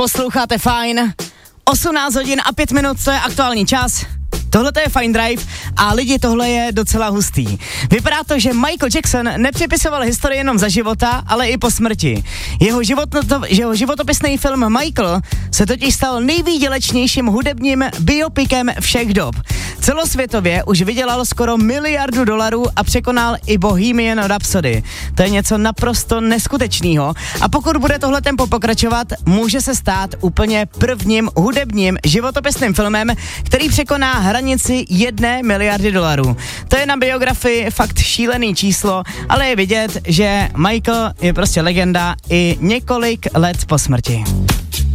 Posloucháte Fajn, 18 hodin a 5 minut, to je aktuální čas. Tohle to je Fine Drive a lidi, tohle je docela hustý. Vypadá to, že Michael Jackson nepřepisoval historii jenom za života, ale i po smrti. Jeho životopisný film Michael se totiž stal nejvýdělečnějším hudebním biopikem všech dob. Celosvětově už vydělal skoro $1 miliardu a překonal i Bohemian Rhapsody. To je něco naprosto neskutečného. A pokud bude tohle tempo pokračovat, může se stát úplně prvním hudebním životopisným filmem, který překoná hranici $1 miliardy. To je na biografii fakt šílený číslo, ale je vidět, že Michael je prostě legenda i několik let po smrti.